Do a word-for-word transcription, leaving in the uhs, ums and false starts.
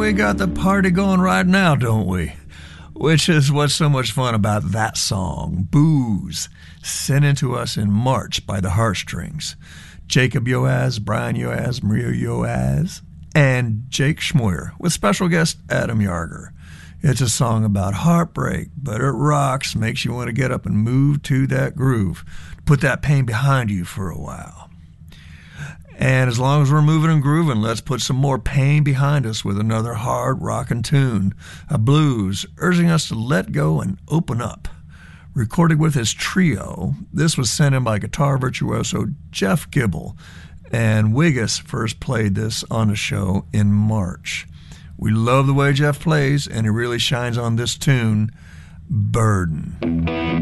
we got the party going right now, don't we? Which is what's so much fun about that song, Booze, sent into us in March by the Heartstrings. Jacob Yoaz, Brian Yoaz, Maria Yoaz, and Jake Schmoyer, with special guest Adam Yarger. It's a song about heartbreak, but it rocks, makes you want to get up and move to that groove, put that pain behind you for a while. And as long as we're moving and grooving, let's put some more pain behind us with another hard rockin' tune, a blues, urging us to let go and open up. Recorded with his trio, this was sent in by guitar virtuoso Jeff Gibble, and Wiggis first played this on the show in March. We love the way Jeff plays, and he really shines on this tune, Burden.